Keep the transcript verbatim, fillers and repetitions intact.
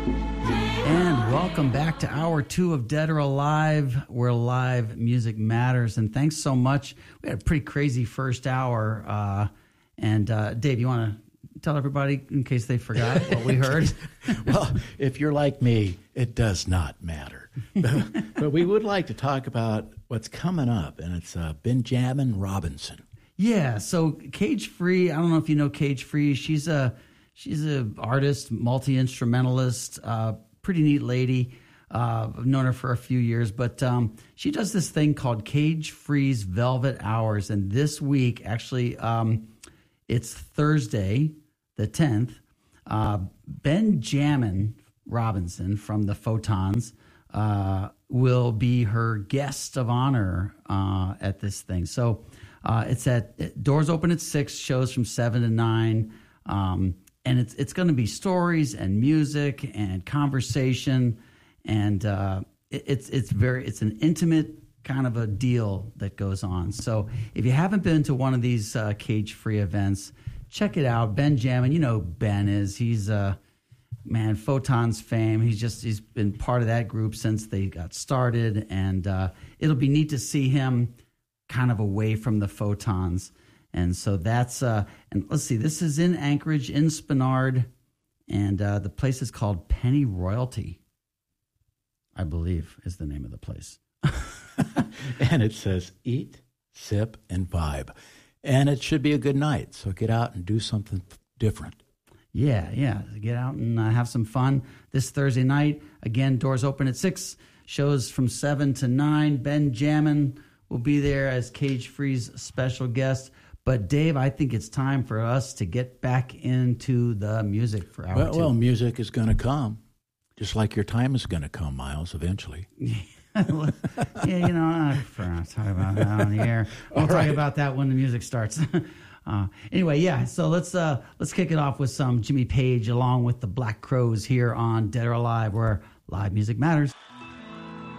And welcome back to hour two of Dead or Alive, where live music matters. And thanks so much. We had a pretty crazy first hour. Uh, and uh, Dave, you want to tell everybody in case they forgot what we heard? Well, if you're like me, it does not matter. But we would like to talk about what's coming up, and it's uh, Benjamin Robinson. Yeah, so Cage Free, I don't know if you know Cage Free. She's a she's a artist, multi-instrumentalist, uh, pretty neat lady. Uh, I've known her for a few years, but um, she does this thing called Cage Free's Velvet Hours. And this week, actually, um, it's Thursday, the tenth. Uh, Benjamin Robinson from the Photons uh, will be her guest of honor uh, at this thing. So uh, it's at doors open at six, shows from seven to nine. Um, and it's it's going to be stories and music and conversation. And uh, it, it's it's very it's an intimate kind of a deal that goes on. So if you haven't been to one of these uh, Cage Free events, check it out. Benjamin, you know who Ben is. He's uh, man, Photons fame. He's just he's been part of that group since they got started, and uh, it'll be neat to see him kind of away from the Photons. And so that's uh, and let's see, this is in Anchorage, in Spenard, and uh, the place is called Penny Royalty, I believe, is the name of the place. And it says eat, sip, and vibe. And it should be a good night, so get out and do something different. Yeah, yeah. Get out and uh, have some fun this Thursday night. Again, doors open at six, shows from seven to nine. Benjamin will be there as Cage Free's special guest. But, Dave, I think it's time for us to get back into the music for hour well, two. Well, music is going to come, just like your time is going to come, Miles, eventually. Yeah, you know, I prefer not to talk about that on the air. We'll All talk right. about that when the music starts. uh, anyway, yeah, so let's uh, let's kick it off with some Jimmy Page along with the Black Crowes here on Dead or Alive, where live music matters.